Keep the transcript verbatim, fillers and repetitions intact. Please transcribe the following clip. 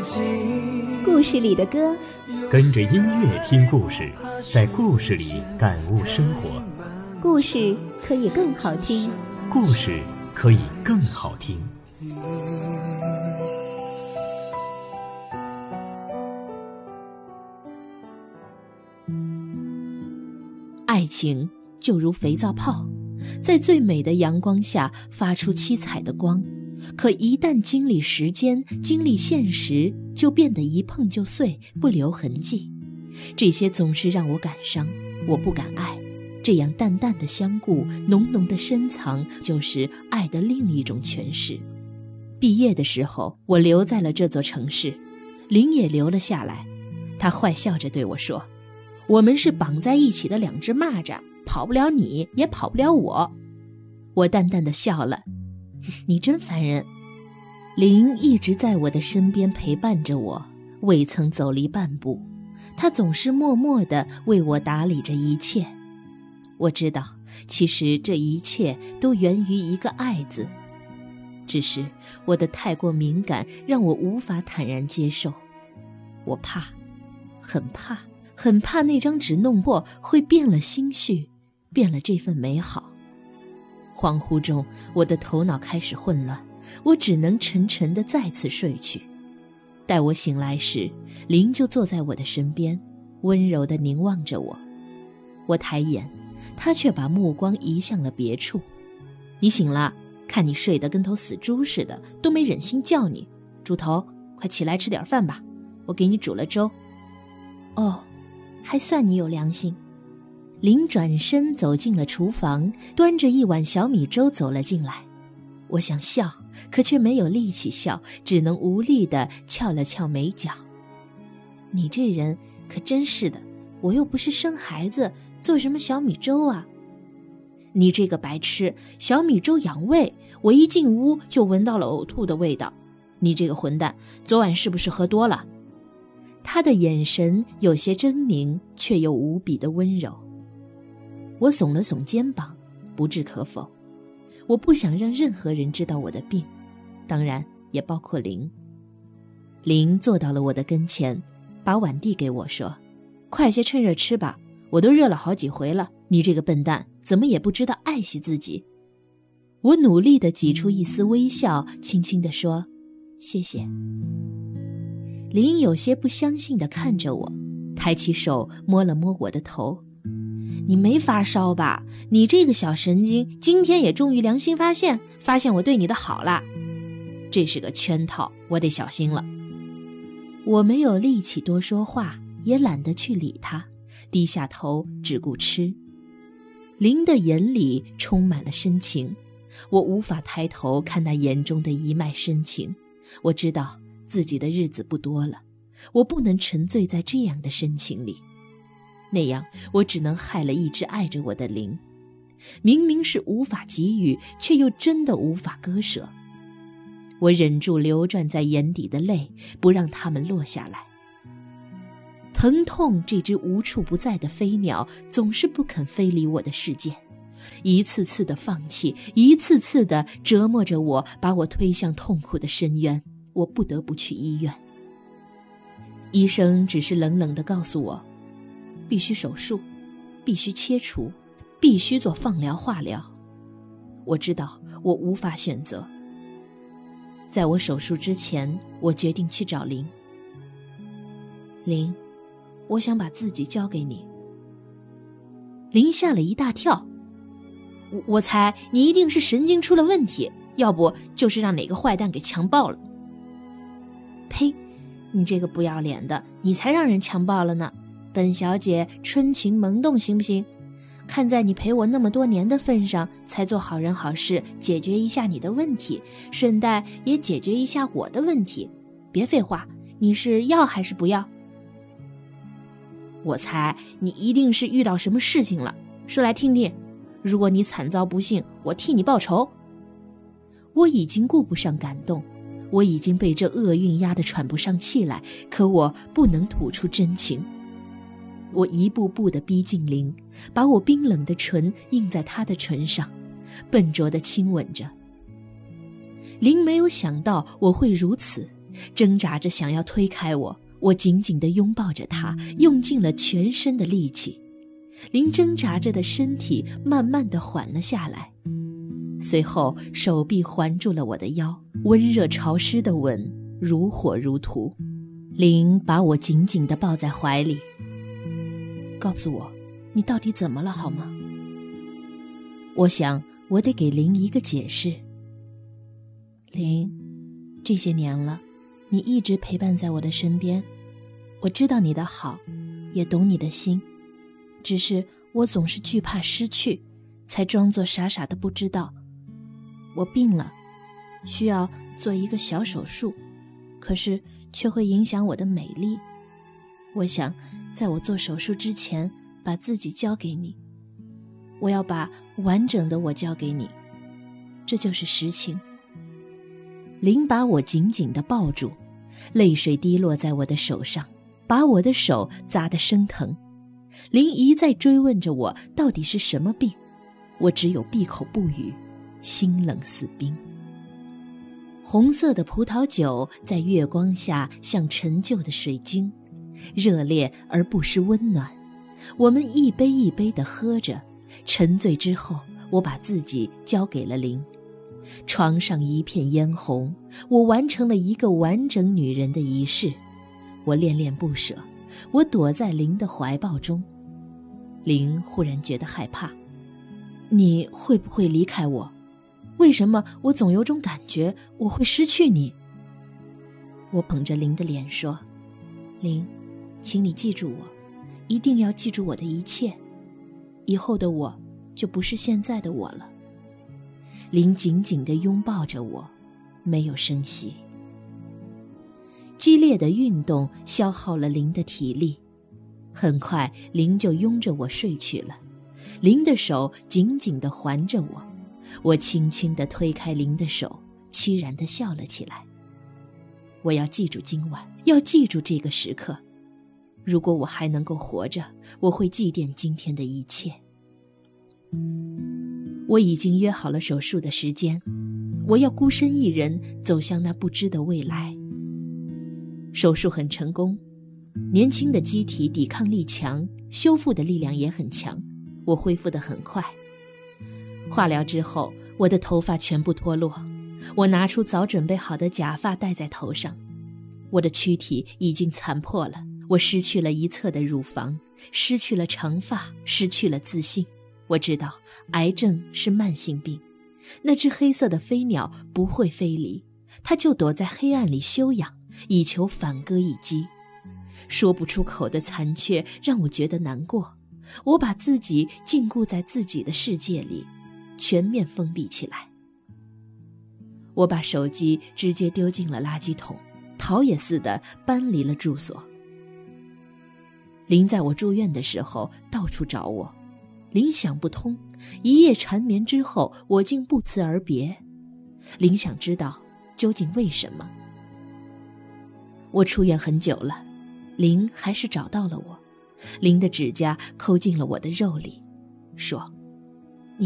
故事里的歌， 跟着音乐听故事，在故事里感悟生活。 故事可以更好听， 故事可以更好听。 爱情就如肥皂泡，在最美的阳光下发出七彩的光，可一旦经历时间，经历现实，就变得一碰就碎，不留痕迹。这些总是让我感伤，我不敢爱。这样淡淡的相顾，浓浓的深藏，就是爱的另一种诠释。毕业的时候，我留在了这座城市，林也留了下来。他坏笑着对我说，我们是绑在一起的两只蚂蚱，跑不了你，也跑不了我。我淡淡地笑了，你真烦人。林一直在我的身边陪伴着我，未曾走离半步。他总是默默地为我打理着一切。我知道，其实这一切都源于一个爱字，只是我的太过敏感，让我无法坦然接受。我怕，很怕，很怕那张纸弄破，会变了心绪，变了这份美好。恍惚中，我的头脑开始混乱，我只能沉沉地再次睡去。待我醒来时，林就坐在我的身边，温柔地凝望着我。我抬眼，他却把目光移向了别处。你醒了，看你睡得跟头死猪似的，都没忍心叫你。猪头，快起来吃点饭吧，我给你煮了粥。哦，还算你有良心。林转身走进了厨房，端着一碗小米粥走了进来。我想笑，可却没有力气笑，只能无力地翘了翘眉角。你这人可真是的，我又不是生孩子，做什么小米粥啊？你这个白痴，小米粥养胃，我一进屋就闻到了呕吐的味道。你这个混蛋，昨晚是不是喝多了？他的眼神有些狰狞，却又无比的温柔。我耸了耸肩膀，不置可否。我不想让任何人知道我的病，当然也包括林。林坐到了我的跟前，把碗递给我说，快些趁热吃吧，我都热了好几回了，你这个笨蛋怎么也不知道爱惜自己。我努力地挤出一丝微笑，轻轻地说，谢谢。林有些不相信地看着我，抬起手摸了摸我的头。你没发烧吧？你这个小神经，今天也终于良心发现，发现我对你的好啦。这是个圈套，我得小心了。我没有力气多说话，也懒得去理他，低下头只顾吃。林的眼里充满了深情，我无法抬头看那眼中的一脉深情。我知道自己的日子不多了，我不能沉醉在这样的深情里，那样我只能害了一直爱着我的林。明明是无法给予，却又真的无法割舍。我忍住流转在眼底的泪，不让它们落下来。疼痛这只无处不在的飞鸟，总是不肯飞离我的世界，一次次的放弃，一次次的折磨着我，把我推向痛苦的深渊。我不得不去医院。医生只是冷冷地告诉我，必须手术，必须切除，必须做放疗化疗。我知道我无法选择。在我手术之前，我决定去找林。林，我想把自己交给你。林吓了一大跳，我我猜你一定是神经出了问题，要不就是让哪个坏蛋给强暴了。呸，你这个不要脸的，你才让人强暴了呢。本小姐春情萌动行不行？看在你陪我那么多年的份上，才做好人好事，解决一下你的问题，顺带也解决一下我的问题。别废话，你是要还是不要？我猜你一定是遇到什么事情了，说来听听。如果你惨遭不幸，我替你报仇。我已经顾不上感动，我已经被这厄运压得喘不上气来，可我不能吐出真情。我一步步地逼近林，把我冰冷的唇印在他的唇上，笨拙地亲吻着。林没有想到我会如此， 挣扎着想要推开我，我紧紧地拥抱着他，用尽了全身的力气。林挣扎着的身体慢慢地缓了下来，随后手臂环住了我的腰，温热潮湿的吻如火如荼。林把我紧紧地抱在怀里，告诉我，你到底怎么了好吗？我想我得给林一个解释。林，这些年了，你一直陪伴在我的身边，我知道你的好，也懂你的心，只是我总是惧怕失去，才装作傻傻的不知道。我病了，需要做一个小手术，可是却会影响我的美丽。我想在我做手术之前把自己交给你，我要把完整的我交给你，这就是实情。林把我紧紧地抱住，泪水滴落在我的手上，把我的手砸得生疼。林一再追问着我到底是什么病，我只有闭口不语，心冷似冰。红色的葡萄酒在月光下像陈旧的水晶，热烈而不失温暖。我们一杯一杯地喝着，沉醉之后，我把自己交给了林。床上一片嫣红，我完成了一个完整女人的仪式。我恋恋不舍，我躲在林的怀抱中。林忽然觉得害怕，你会不会离开我？为什么我总有种感觉我会失去你？我捧着林的脸说，林，请你记住我，一定要记住我的一切，以后的我就不是现在的我了。林紧紧地拥抱着我，没有声息。激烈的运动消耗了林的体力，很快林就拥着我睡去了。林的手紧紧地环着我，我轻轻地推开林的手，凄然地笑了起来。我要记住今晚，要记住这个时刻。如果我还能够活着，我会祭奠今天的一切。我已经约好了手术的时间，我要孤身一人走向那不知的未来。手术很成功，年轻的机体抵抗力强，修复的力量也很强，我恢复得很快。化疗之后，我的头发全部脱落，我拿出早准备好的假发戴在头上。我的躯体已经残破了，我失去了一侧的乳房，失去了长发，失去了自信。我知道癌症是慢性病，那只黑色的飞鸟不会飞离，它就躲在黑暗里休养，以求反戈一击。说不出口的残缺让我觉得难过，我把自己禁锢在自己的世界里，全面封闭起来。我把手机直接丢进了垃圾桶，逃也似的搬离了住所。林在我住院的时候到处找我，林想不通，一夜缠绵之后，我竟不辞而别。林想知道究竟为什么。我出院很久了，林还是找到了我。林的指甲抠进了我的肉里，说：“